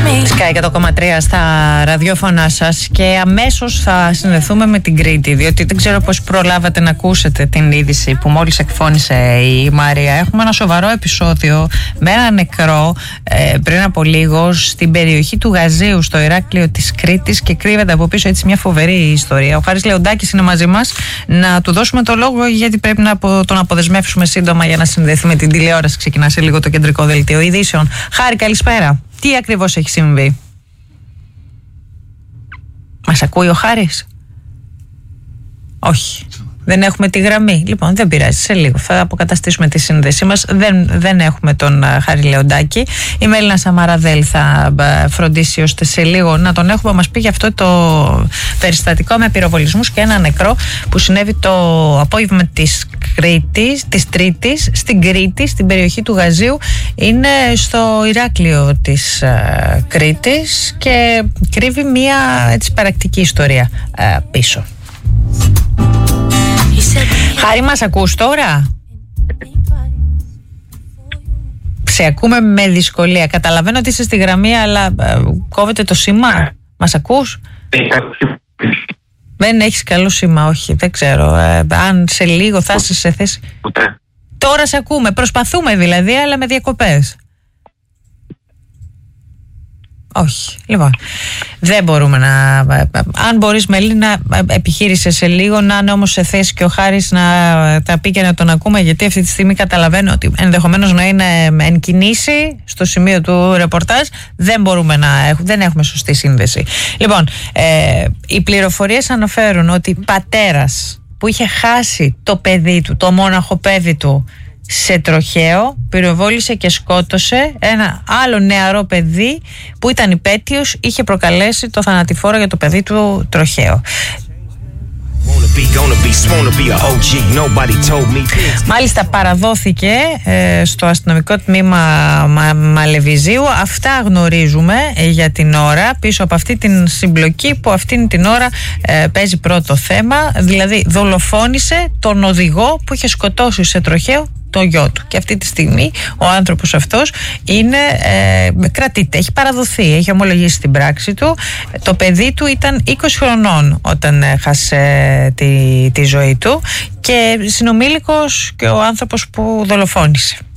Sky 100,3 στα ραδιόφωνα σας και αμέσως θα συνδεθούμε με την Κρήτη, διότι δεν ξέρω πώς προλάβατε να ακούσετε την είδηση που μόλις εκφώνησε η Μαρία. Έχουμε ένα σοβαρό επεισόδιο με ένα νεκρό πριν από λίγο στην περιοχή του Γαζίου, στο Ηράκλειο της Κρήτης, και κρύβεται από πίσω έτσι μια φοβερή ιστορία. Ο Χάρης Λεοντάκης είναι μαζί μας. Να του δώσουμε το λόγο, γιατί πρέπει να τον αποδεσμεύσουμε σύντομα για να συνδεθούμε την τηλεόραση. Ξεκινά σε λίγο το κεντρικό δελτίο ειδήσεων. Χάρη, καλησπέρα. Τι ακριβώς έχει συμβεί? Μας ακούει ο Χάρης? Όχι. Δεν έχουμε τη γραμμή. Λοιπόν, δεν πειράζει. Σε λίγο θα αποκαταστήσουμε τη σύνδεσή μας. Δεν έχουμε τον Χάρη Λεοντάκη. Η Μέλινα Σαμαραδέλ θα φροντίσει ώστε σε λίγο να τον έχουμε. Μας πει για αυτό το περιστατικό με πυροβολισμούς και ένα νεκρό που συνέβη το απόγευμα της Τρίτης στην Κρήτη, στην περιοχή του Γαζίου. Είναι στο Ηράκλειο της Κρήτης και κρύβει μια έτσι παρακτική ιστορία πίσω. Χάρη, μας ακούς τώρα? Σε ακούμε με δυσκολία. Καταλαβαίνω ότι είσαι στη γραμμή, αλλά κόβεται το σήμα. Μας ακούς? Δεν έχεις καλό σήμα, όχι, δεν ξέρω. Αν σε λίγο θα είσαι σε θέση. Τώρα σε ακούμε, προσπαθούμε δηλαδή, αλλά με διακοπές. Όχι. Λοιπόν, δεν μπορούμε να... Αν μπορείς, Μελίνα, επιχείρησε σε λίγο να είναι όμως σε θέση και ο Χάρης να τα πει και να τον ακούμε, γιατί αυτή τη στιγμή καταλαβαίνω ότι ενδεχομένως να είναι εν κινήσει στο σημείο του ρεπορτάζ. Δεν έχουμε σωστή σύνδεση. Λοιπόν, οι πληροφορίες αναφέρουν ότι πατέρας που είχε χάσει το παιδί του, το μόναχο παιδί του, σε τροχαίο, πυροβόλησε και σκότωσε ένα άλλο νεαρό παιδί που ήταν υπέτειος, είχε προκαλέσει το θανατηφόρο για το παιδί του τροχαίο. Μάλιστα παραδόθηκε στο αστυνομικό τμήμα Μαλεβιζίου. Αυτά γνωρίζουμε για την ώρα, πίσω από αυτή την συμπλοκή που αυτήν την ώρα παίζει πρώτο θέμα. Δηλαδή δολοφόνησε τον οδηγό που είχε σκοτώσει σε τροχαίο το γιο του. Και αυτή τη στιγμή ο άνθρωπος αυτός κρατείται, έχει παραδοθεί, έχει ομολογήσει την πράξη του. Το παιδί του ήταν 20 χρονών όταν έχασε τη ζωή του και συνομήλικος και ο άνθρωπος που δολοφόνησε.